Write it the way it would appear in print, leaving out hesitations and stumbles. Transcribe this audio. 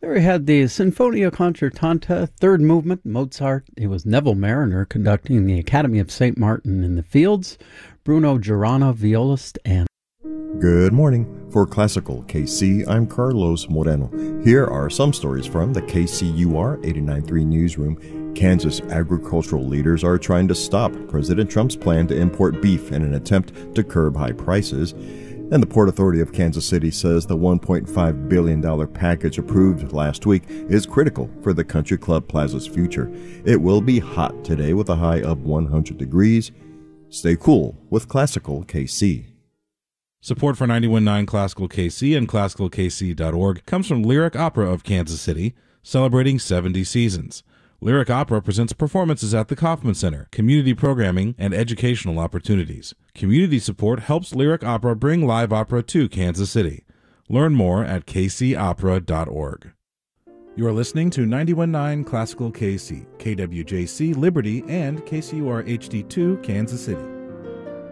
There we had the Sinfonia Concertante, third movement, Mozart. It was Neville Mariner conducting the Academy of St. Martin in the Fields, Bruno Girana, violist, and... Good morning. For Classical KC, I'm Carlos Moreno. Here are some stories from the KCUR 89.3 newsroom. Kansas agricultural leaders are trying to stop President Trump's plan to import beef in an attempt to curb high prices. And the Port Authority of Kansas City says the $1.5 billion package approved last week is critical for the Country Club Plaza's future. It will be hot today with a high of 100 degrees. Stay cool with Classical KC. Support for 91.9 Classical KC and ClassicalKC.org comes from Lyric Opera of Kansas City, celebrating 70 seasons. Lyric Opera presents performances at the Kauffman Center, community programming, and educational opportunities. Community support helps Lyric Opera bring live opera to Kansas City. Learn more at kcopera.org. You are listening to 91.9 Classical KC, KWJC Liberty, and KCUR HD2 Kansas City.